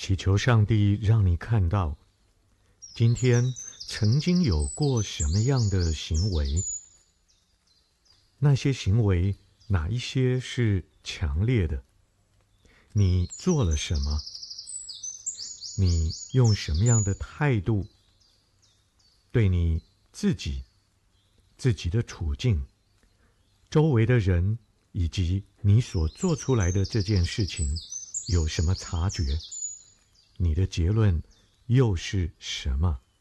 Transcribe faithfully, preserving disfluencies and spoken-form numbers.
祈求上帝让你看到，今天曾经有过什么样的行为，那些行为哪一些是强烈的，你做了什么，你用什么样的态度对你自己、自己的处境、周围的人以及你所做出来的这件事情有什么察觉？你的结论又是什么？